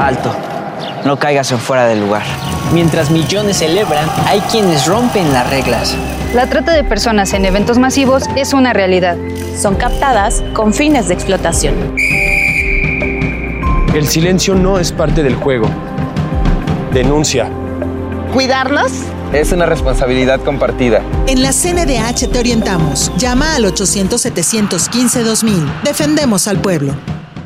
Alto, no caigas en fuera del lugar. Mientras millones celebran, hay quienes rompen las reglas. La trata de personas en eventos masivos es una realidad. Son captadas con fines de explotación. El silencio no es parte del juego. Denuncia. ¿Cuidarnos? Es una responsabilidad compartida. En la CNDH te orientamos. Llama al 800-715-2000. Defendemos al pueblo.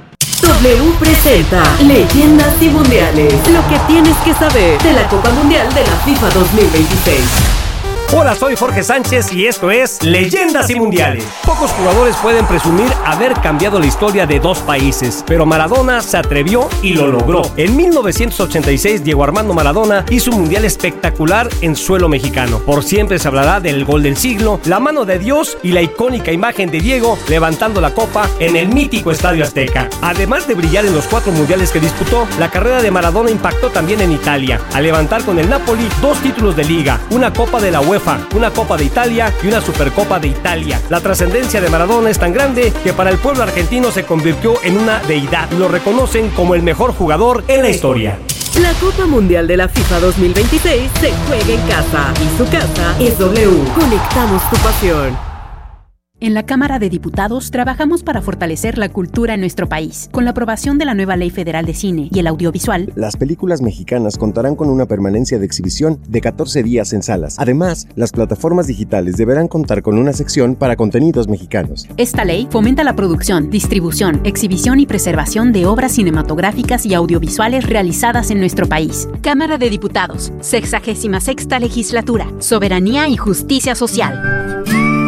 W presenta Leyendas y Mundiales. Lo que tienes que saber de la Copa Mundial de la FIFA 2026. Hola, soy Jorge Sánchez y esto es Leyendas y Mundiales. Pocos jugadores pueden presumir haber cambiado la historia de dos países, pero Maradona se atrevió y lo logró. En 1986, Diego Armando Maradona hizo un mundial espectacular en suelo mexicano. Por siempre se hablará del gol del siglo, la mano de Dios y la icónica imagen de Diego levantando la copa en el mítico Estadio Azteca. Además de brillar en los 4 mundiales que disputó, la carrera de Maradona impactó también en Italia, al levantar con el Napoli 2 títulos de liga, una Copa de la UEFA, una Copa de Italia y una Supercopa de Italia. La trascendencia de Maradona es tan grande que para el pueblo argentino se convirtió en una deidad y lo reconocen como el mejor jugador en la historia. La Copa Mundial de la FIFA 2026 se juega en casa y su casa es W. Conectamos tu pasión. En la Cámara de Diputados trabajamos para fortalecer la cultura en nuestro país. Con la aprobación de la nueva Ley Federal de Cine y el Audiovisual, las películas mexicanas contarán con una permanencia de exhibición de 14 días en salas. Además, las plataformas digitales deberán contar con una sección para contenidos mexicanos. Esta ley fomenta la producción, distribución, exhibición y preservación de obras cinematográficas y audiovisuales realizadas en nuestro país. Cámara de Diputados, 66ª Legislatura, Soberanía y Justicia Social.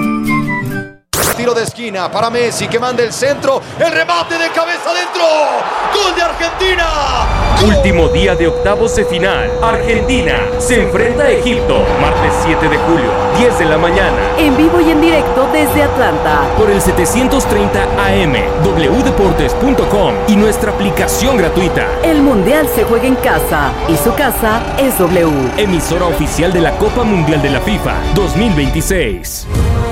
Tiro de esquina para Messi que manda el centro, el remate de cabeza adentro, ¡gol de Argentina! Último día de octavos de final. Argentina se enfrenta a Egipto, martes 7 de julio, 10 de la mañana. En vivo y en directo desde Atlanta. Por el 730 AM, wdeportes.com y nuestra aplicación gratuita. El Mundial se juega en casa y su casa es W. Emisora oficial de la Copa Mundial de la FIFA 2026.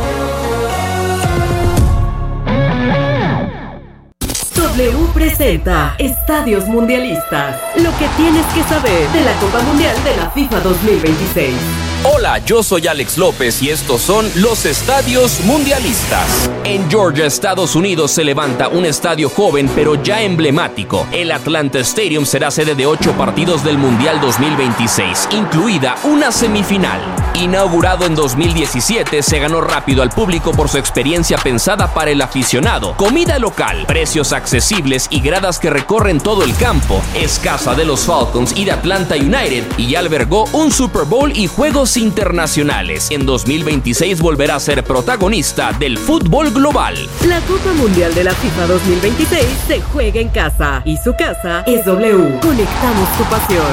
W presenta Estadios Mundialistas. Lo que tienes que saber de la Copa Mundial de la FIFA 2026. Hola, yo soy Alex López y estos son los Estadios Mundialistas. En Georgia, Estados Unidos, se levanta un estadio joven pero ya emblemático. El Atlanta Stadium será sede de 8 partidos del Mundial 2026, incluida una semifinal. Inaugurado en 2017, se ganó rápido al público por su experiencia pensada para el aficionado. Comida local, precios accesibles y gradas que recorren todo el campo. Es casa de los Falcons y de Atlanta United y ya albergó un Super Bowl y juegos internacionales. En 2026 volverá a ser protagonista del fútbol global. La Copa Mundial de la FIFA 2026 se juega en casa y su casa es W. Conectamos tu pasión.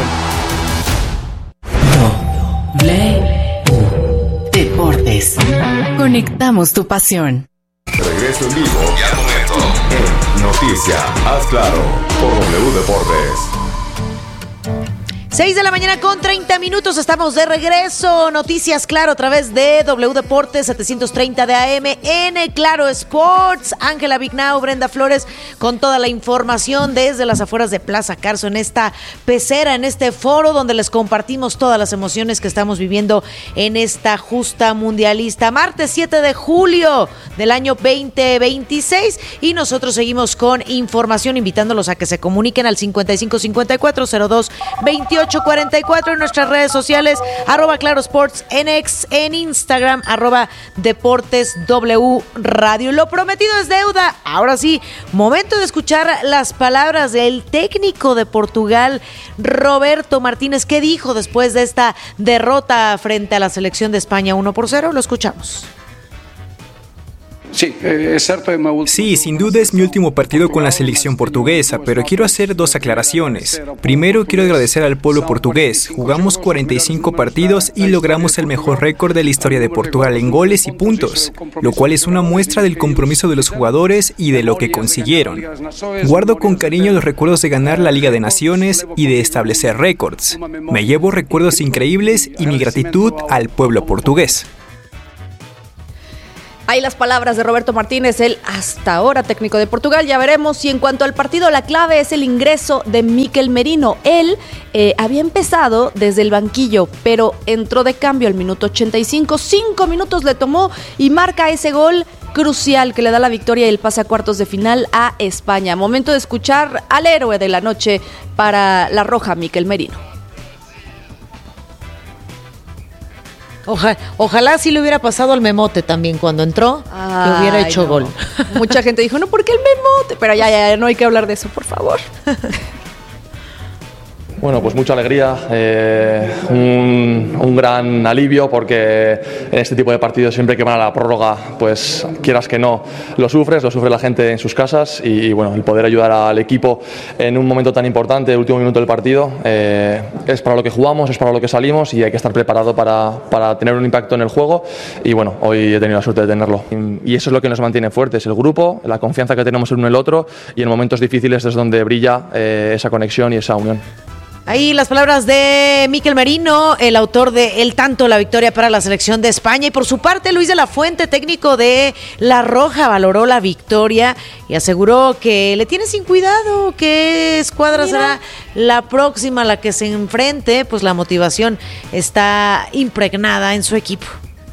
Deportes. Conectamos tu pasión. Regreso en vivo y al momento en Noticia. Haz claro por W Deportes. 6 de la mañana con 30 minutos, estamos de regreso. Noticias Claro a través de W Deportes 730 de AM en Claro Sports. Ángela Vignau, Brenda Flores con toda la información desde las afueras de Plaza Carso en esta pecera, en este foro donde les compartimos todas las emociones que estamos viviendo en esta justa mundialista. Martes 7 de julio del año 2026 y nosotros seguimos con información invitándolos a que se comuniquen al 5554-02-2844 en nuestras redes sociales, @ClaroSports NX, en Instagram, @DeportesW Radio. Lo prometido es deuda. Ahora sí, momento de escuchar las palabras del técnico de Portugal, Roberto Martínez. ¿Qué dijo después de esta derrota frente a la selección de España 1-0? Lo escuchamos. Sí, sin duda es mi último partido con la selección portuguesa, pero quiero hacer 2 aclaraciones. Primero, quiero agradecer al pueblo portugués. Jugamos 45 partidos y logramos el mejor récord de la historia de Portugal en goles y puntos, lo cual es una muestra del compromiso de los jugadores y de lo que consiguieron. Guardo con cariño los recuerdos de ganar la Liga de Naciones y de establecer récords. Me llevo recuerdos increíbles y mi gratitud al pueblo portugués. Ahí las palabras de Roberto Martínez, el hasta ahora técnico de Portugal. Ya veremos. Y en cuanto al partido, la clave es el ingreso de Mikel Merino. Él había empezado desde el banquillo, pero entró de cambio al minuto 85. 5 minutos le tomó y marca ese gol crucial que le da la victoria y el pase a cuartos de final a España. Momento de escuchar al héroe de la noche para la roja, Mikel Merino. Ojalá sí le hubiera pasado al Memote también cuando entró, que hubiera hecho gol. Mucha gente dijo, no, ¿por qué el Memote? Pero ya, no hay que hablar de eso, por favor. Bueno, pues mucha alegría, un gran alivio, porque en este tipo de partidos siempre que van a la prórroga, pues quieras que no, lo sufre la gente en sus casas y bueno, el poder ayudar al equipo en un momento tan importante, el último minuto del partido, es para lo que jugamos, es para lo que salimos y hay que estar preparado para tener un impacto en el juego y bueno, hoy he tenido la suerte de tenerlo y eso es lo que nos mantiene fuertes, el grupo, la confianza que tenemos el uno en el otro y en momentos difíciles es donde brilla esa conexión y esa unión. Ahí las palabras de Mikel Merino, el autor de El Tanto, la victoria para la selección de España. Y por su parte, Luis de la Fuente, técnico de La Roja, valoró la victoria y aseguró que le tiene sin cuidado qué escuadra será la próxima a la que se enfrente. Pues la motivación está impregnada en su equipo.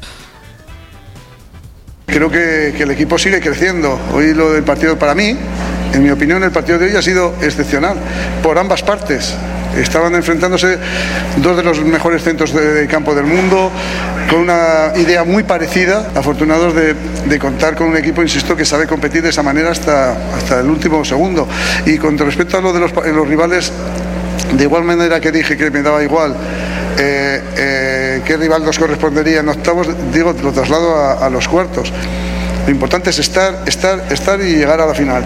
Creo que el equipo sigue creciendo. Hoy lo del partido para mí, en mi opinión, el partido de hoy ha sido excepcional por ambas partes. Estaban enfrentándose dos de los mejores centros de campo del mundo, con una idea muy parecida, afortunados de contar con un equipo, insisto, que sabe competir de esa manera hasta el último segundo. Y con respecto a lo de los rivales, de igual manera que dije que me daba igual qué rival nos correspondería en octavos, digo, lo traslado a los cuartos. Lo importante es estar y llegar a la final.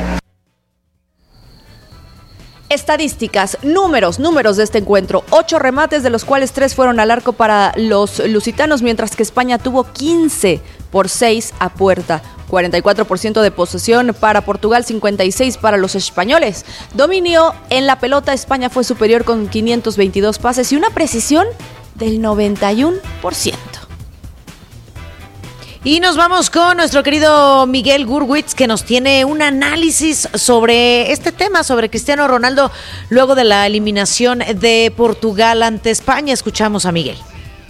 Estadísticas, números de este encuentro. 8 remates, de los cuales 3 fueron al arco para los lusitanos, mientras que España tuvo 15 por 6 a puerta. 44% de posesión para Portugal, 56% para los españoles. Dominio en la pelota, España fue superior con 522 pases y una precisión del 91%. Y nos vamos con nuestro querido Miguel Gurwitz, que nos tiene un análisis sobre este tema, sobre Cristiano Ronaldo, luego de la eliminación de Portugal ante España. Escuchamos a Miguel.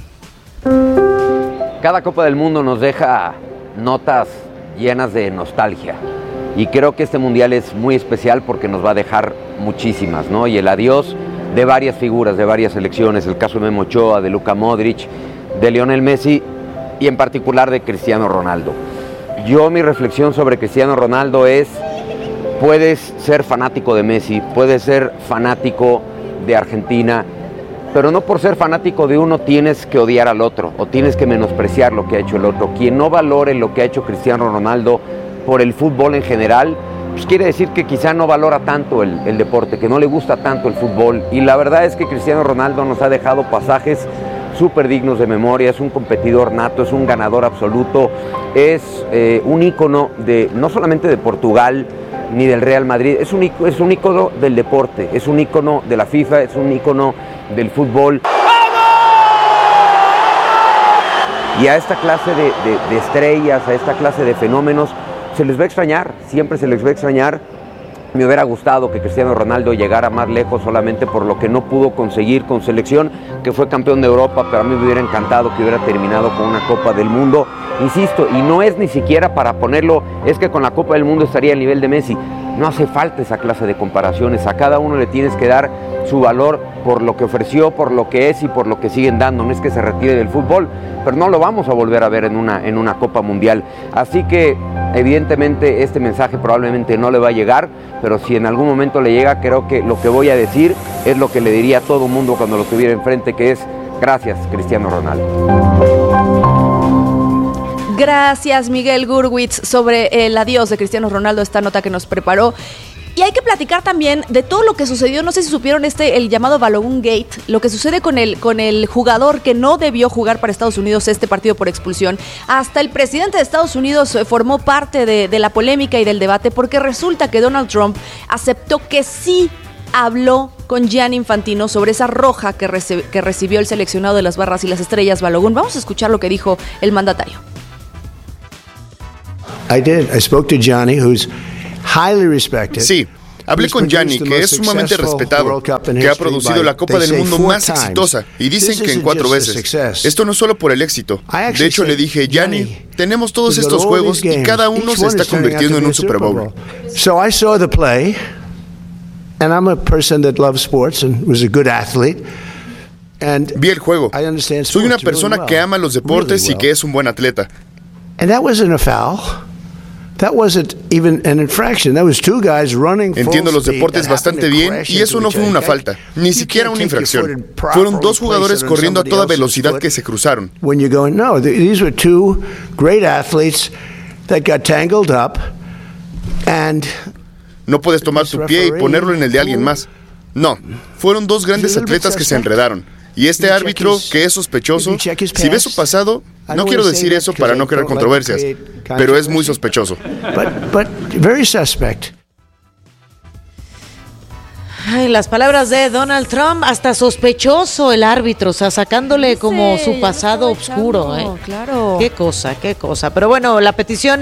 Cada Copa del Mundo nos deja notas llenas de nostalgia. Y creo que este Mundial es muy especial porque nos va a dejar muchísimas, ¿no? Y el adiós de varias figuras, de varias selecciones, el caso de Memo Ochoa, de Luka Modric, de Lionel Messi, y en particular de Cristiano Ronaldo. Mi reflexión sobre Cristiano Ronaldo es, puedes ser fanático de Messi, puedes ser fanático de Argentina, pero no por ser fanático de uno tienes que odiar al otro, o tienes que menospreciar lo que ha hecho el otro. Quien no valore lo que ha hecho Cristiano Ronaldo por el fútbol en general, pues quiere decir que quizá no valora tanto el deporte, que no le gusta tanto el fútbol. Y la verdad es que Cristiano Ronaldo nos ha dejado pasajes súper dignos de memoria, es un competidor nato, es un ganador absoluto, es un ícono no solamente de Portugal ni del Real Madrid, es un ícono del deporte, es un ícono de la FIFA, es un ícono del fútbol. Y a esta clase de estrellas, a esta clase de fenómenos, se les va a extrañar, siempre se les va a extrañar. Me hubiera gustado que Cristiano Ronaldo llegara más lejos solamente por lo que no pudo conseguir con selección, que fue campeón de Europa, pero a mí me hubiera encantado que hubiera terminado con una Copa del Mundo. Insisto, y no es ni siquiera para ponerlo, es que con la Copa del Mundo estaría al nivel de Messi. No hace falta esa clase de comparaciones, a cada uno le tienes que dar su valor por lo que ofreció, por lo que es y por lo que siguen dando. No es que se retire del fútbol, pero no lo vamos a volver a ver en una Copa Mundial. Así que evidentemente este mensaje probablemente no le va a llegar, pero si en algún momento le llega, creo que lo que voy a decir es lo que le diría a todo el mundo cuando lo tuviera enfrente, que es gracias, Cristiano Ronaldo. Gracias, Miguel Gurwitz, sobre el adiós de Cristiano Ronaldo, esta nota que nos preparó. Y hay que platicar también de todo lo que sucedió, no sé si supieron el llamado Balogun Gate, lo que sucede con el jugador que no debió jugar para Estados Unidos este partido por expulsión. Hasta el presidente de Estados Unidos formó parte de la polémica y del debate, porque resulta que Donald Trump aceptó que sí habló con Gianni Infantino sobre esa roja que recibió el seleccionado de las Barras y las Estrellas, Balogun. Vamos a escuchar lo que dijo el mandatario. I did. I spoke to Gianni, who's highly respected. Sí. Hablé con Gianni, que es sumamente respetado, que ha producido la Copa del Mundo más exitosa, y dicen que en 4 veces. Esto no es solo por el éxito. De hecho, le dije, Gianni, tenemos todos estos juegos y cada uno se está convirtiendo en un Super Bowl. So I saw the play, and I'm a person that loves sports and was a good athlete. Vi el juego. Soy una persona que ama los deportes y que es un buen atleta. And that wasn't a foul. That wasn't even an infraction. That was 2 guys running full Entiendo los speed deportes bastante bien y eso no fue una falta, ni siquiera una infracción. Fueron 2 jugadores corriendo a toda velocidad que se cruzaron. When you're going, no, these were 2 great athletes that got tangled up and no puedes tomar tu pie y ponerlo en el de alguien más. No, fueron 2 grandes atletas que se enredaron. Y este árbitro, que es sospechoso, si ve su pasado, no quiero decir eso para no crear controversias, pero es muy sospechoso. But very suspect. Ay, las palabras de Donald Trump, hasta sospechoso el árbitro, o sea, sacándole como su pasado oscuro. Claro. Qué cosa. Pero bueno, la petición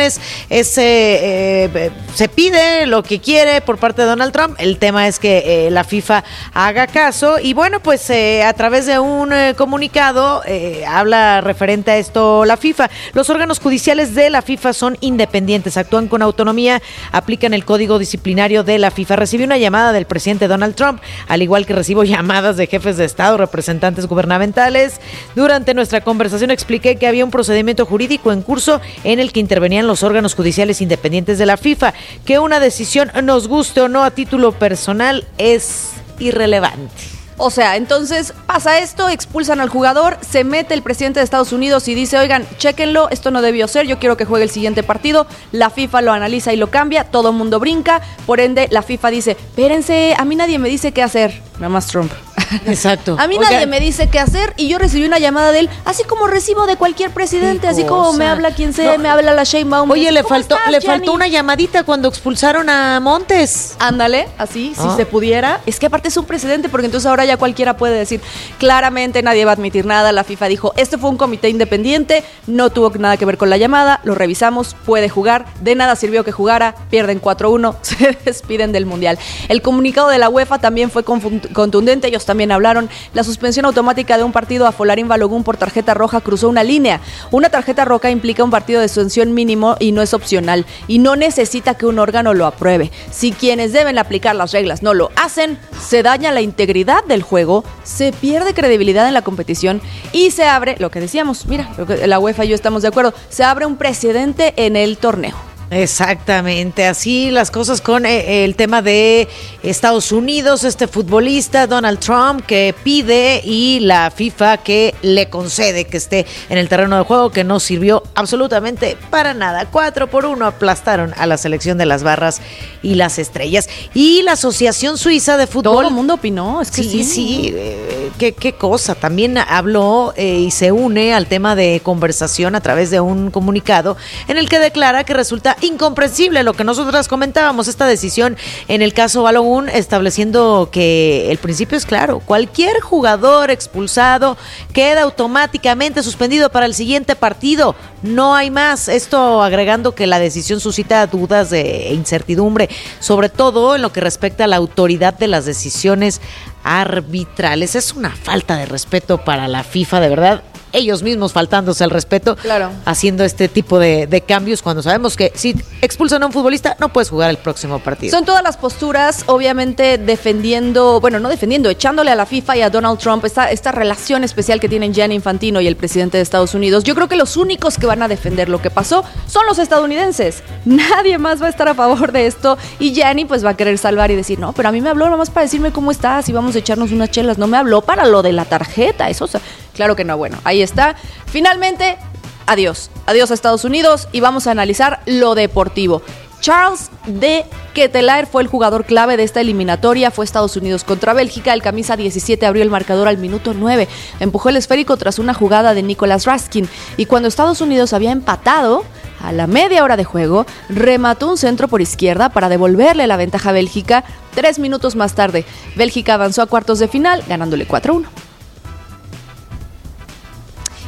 se pide lo que quiere por parte de Donald Trump. El tema es que la FIFA haga caso. Y bueno, pues a través de un comunicado habla referente a esto la FIFA. Los órganos judiciales de la FIFA son independientes, actúan con autonomía, aplican el código disciplinario de la FIFA. Recibí una llamada del presidente Donald Trump, al igual que recibo llamadas de jefes de Estado, representantes gubernamentales. Durante nuestra conversación expliqué que había un procedimiento jurídico en curso en el que intervenían los órganos judiciales independientes de la FIFA, que una decisión, nos guste o no a título personal, es irrelevante. O sea, entonces pasa esto, expulsan al jugador, se mete el presidente de Estados Unidos y dice, oigan, chéquenlo, esto no debió ser, yo quiero que juegue el siguiente partido. La FIFA lo analiza y lo cambia, todo el mundo brinca, por ende la FIFA dice, espérense, a mí nadie me dice qué hacer. Nada más Trump. Exacto. A mí nadie me dice qué hacer y yo recibí una llamada de él, así como recibo de cualquier presidente, así como me habla quien sea, me habla la Sheinbaum. Oye, le faltó una llamadita cuando expulsaron a Montes. Ándale, así, si se pudiera. Es que aparte es un precedente, porque entonces ahora ya cualquiera puede decir, claramente nadie va a admitir nada. La FIFA dijo, este fue un comité independiente, no tuvo nada que ver con la llamada, lo revisamos, puede jugar, de nada sirvió que jugara, pierden 4-1, se despiden del Mundial. El comunicado de la UEFA también fue contundente, ellos también hablaron. La suspensión automática de un partido a Folarín Balogun por tarjeta roja cruzó una línea. Una tarjeta roja implica un partido de suspensión mínimo y no es opcional, y no necesita que un órgano lo apruebe. Si quienes deben aplicar las reglas no lo hacen, se daña la integridad del juego, se pierde credibilidad en la competición y se abre, lo que decíamos, mira, la UEFA y yo estamos de acuerdo, se abre un precedente en el torneo. Exactamente, así las cosas con el tema de Estados Unidos, este futbolista Donald Trump que pide y la FIFA que le concede que esté en el terreno de juego, que no sirvió absolutamente para nada. 4-1 aplastaron a la selección de las barras y las estrellas. Y la Asociación Suiza de Fútbol, todo el mundo opinó, es que sí, qué cosa, también habló y se une al tema de conversación a través de un comunicado en el que declara que resulta incomprensible lo que nosotras comentábamos, esta decisión en el caso Balogun, estableciendo que el principio es claro: cualquier jugador expulsado queda automáticamente suspendido para el siguiente partido, no hay más. Esto agregando que la decisión suscita dudas e incertidumbre, sobre todo en lo que respecta a la autoridad de las decisiones arbitrales. Es una falta de respeto para la FIFA, de verdad. Ellos mismos faltándose al respeto, claro, haciendo este tipo de cambios cuando sabemos que si expulsan a un futbolista no puedes jugar el próximo partido. Son todas las posturas, obviamente defendiendo, bueno, no defendiendo, echándole a la FIFA y a Donald Trump esta relación especial que tienen Gianni Infantino y el presidente de Estados Unidos. Yo creo que los únicos que van a defender lo que pasó son los estadounidenses. Nadie más va a estar a favor de esto y Gianni pues va a querer salvar y decir, no, pero a mí me habló nomás para decirme cómo estás y vamos a echarnos unas chelas, no me habló para lo de la tarjeta, eso, o sea, claro que no. Bueno, ahí está. Finalmente, adiós a Estados Unidos y vamos a analizar lo deportivo. Charles de Ketelaere fue el jugador clave de esta eliminatoria. Fue Estados Unidos contra Bélgica. El camisa 17 abrió el marcador al minuto 9. Empujó el esférico tras una jugada de Nicolas Raskin. Y cuando Estados Unidos había empatado, a la media hora de juego, remató un centro por izquierda para devolverle la ventaja a Bélgica. 3 minutos más tarde, Bélgica avanzó a cuartos de final, ganándole 4-1.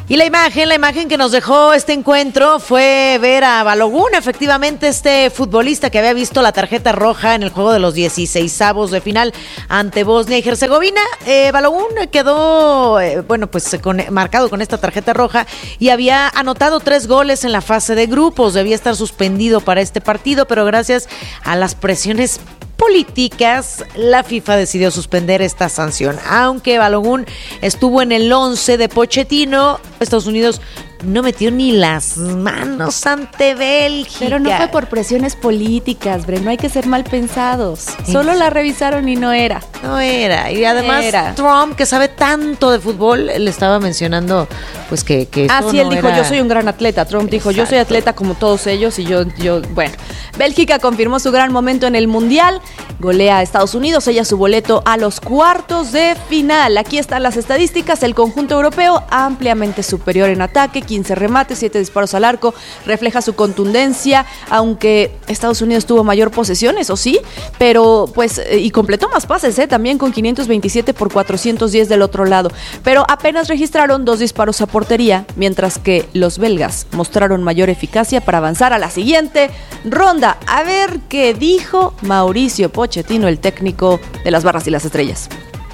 Y la imagen que nos dejó este encuentro fue ver a Balogun, efectivamente este futbolista que había visto la tarjeta roja en el juego de los 16avos de final ante Bosnia y Herzegovina. Balogun quedó, marcado con esta tarjeta roja y había anotado 3 goles en la fase de grupos. Debía estar suspendido para este partido, pero gracias a las presiones políticas, la FIFA decidió suspender esta sanción. Aunque Balogun estuvo en el 11 de Pochettino, Estados Unidos no metió ni las manos ante Bélgica. Pero no fue por presiones políticas, Bre, no hay que ser mal pensados. Solo la revisaron y no era. No era. Y además Trump, que sabe tanto de fútbol, le estaba mencionando pues que eso él dijo, yo soy un gran atleta. Trump dijo, yo soy atleta como todos ellos y yo, bueno. Bélgica confirmó su gran momento en el Mundial, golea a Estados Unidos, sella su boleto a los cuartos de final. Aquí están las estadísticas, el conjunto europeo ampliamente superior en ataque, 15 remates, 7 disparos al arco, refleja su contundencia, aunque Estados Unidos tuvo mayor posesión, eso sí, pero y completó más pases, también con 527 por 410 del otro lado, pero apenas registraron 2 disparos a portería, mientras que los belgas mostraron mayor eficacia para avanzar a la siguiente ronda. A ver qué dijo Mauricio Pochettino, el técnico de las Barras y las Estrellas.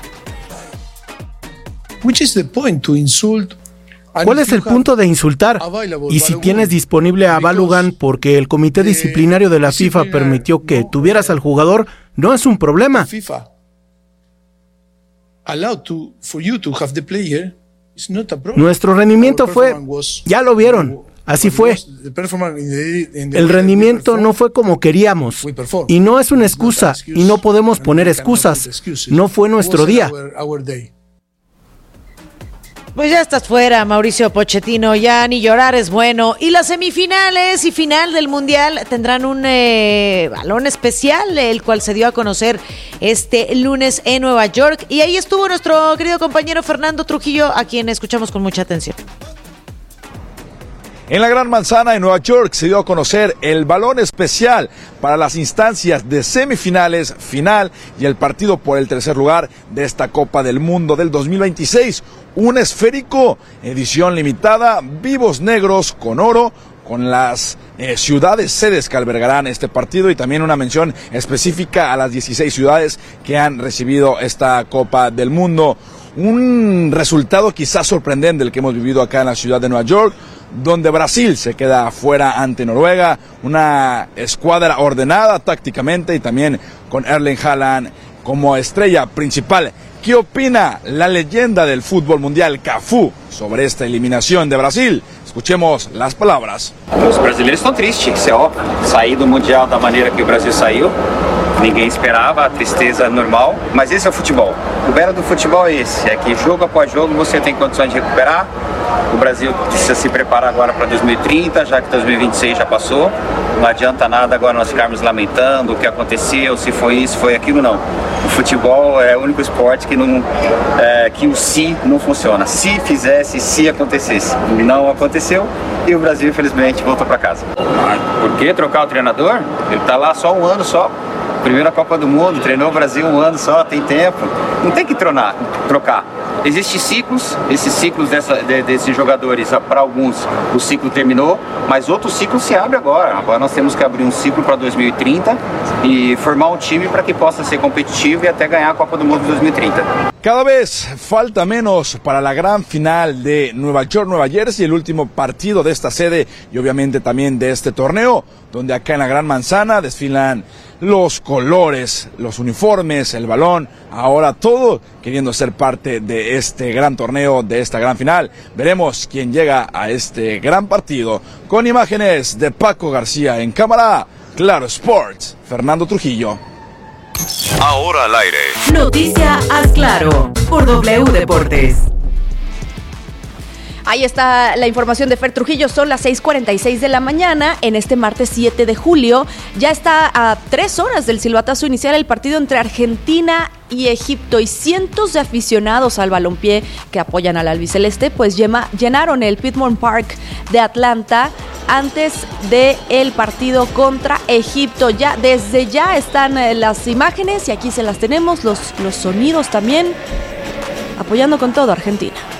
¿Cuál es el punto de insultar? Y si tienes disponible a Balogun porque el comité disciplinario de la FIFA permitió que tuvieras al jugador, no es un problema. Nuestro rendimiento fue, ya lo vieron, así fue. El rendimiento no fue como queríamos. Y no es una excusa, y no podemos poner excusas. No fue nuestro día. Pues ya estás fuera, Mauricio Pochettino, ya ni llorar es bueno. Y las semifinales y final del Mundial tendrán un balón especial, el cual se dio a conocer este lunes en Nueva York. Y ahí estuvo nuestro querido compañero Fernando Trujillo, a quien escuchamos con mucha atención. En la Gran Manzana, en Nueva York, se dio a conocer el balón especial para las instancias de semifinales, final y el partido por el tercer lugar de esta Copa del Mundo del 2026. Un esférico, edición limitada, vivos negros con oro, con las ciudades sedes que albergarán este partido y también una mención específica a las 16 ciudades que han recibido esta Copa del Mundo. Un resultado quizás sorprendente el que hemos vivido acá en la ciudad de Nueva York, donde Brasil se queda afuera ante Noruega, una escuadra ordenada tácticamente y también con Erling Haaland como estrella principal. ¿Qué opina la leyenda del fútbol mundial, Cafu, sobre esta eliminación de Brasil? Escuchemos las palabras. Os brasileiros estão tristes, isso é óbvio. Sair do Mundial da maneira que o Brasil saiu, ninguém esperava, a tristeza normal, mas esse é o futebol. O belo do futebol é esse, é que jogo após jogo você tem condições de recuperar. O Brasil precisa se preparar agora para 2030, já que 2026 já passou. Não adianta nada agora nós ficarmos lamentando o que aconteceu, se foi isso, foi aquilo, não. O futebol é o único esporte que que o se não funciona. Se fizesse, se acontecesse. Não aconteceu e o Brasil, infelizmente, voltou para casa. Por que trocar o treinador? Ele está lá só um ano só. Primeira Copa do Mundo, treinou o Brasil um ano só, tem tempo. Não tem que trocar. Existem ciclos, esses ciclos desses jogadores, para alguns o ciclo terminou, mas outro ciclo se abre agora. Agora nós temos que abrir um ciclo para 2030 e formar um time para que possa ser competitivo e até ganhar a Copa do Mundo de 2030. Cada vez falta menos para la gran final de Nueva York, Nueva Jersey, el último partido de esta sede y obviamente también de este torneo, donde acá en la Gran Manzana desfilan los colores, los uniformes, el balón, ahora todo queriendo ser parte de este gran torneo, de esta gran final. Veremos quién llega a este gran partido. Con imágenes de Paco García en cámara, Claro Sports, Fernando Trujillo. Ahora al aire. Noticia Haz Claro por W Deportes. Ahí está la información de Fer Trujillo, son las 6:46 de la mañana en este martes 7 de julio. Ya está a 3 horas del silbatazo inicial el partido entre Argentina y Egipto y cientos de aficionados al balompié que apoyan al albiceleste pues llenaron el Pitmore Park de Atlanta antes del partido contra Egipto. Desde ya están las imágenes y aquí se las tenemos, los sonidos también, apoyando con todo a Argentina.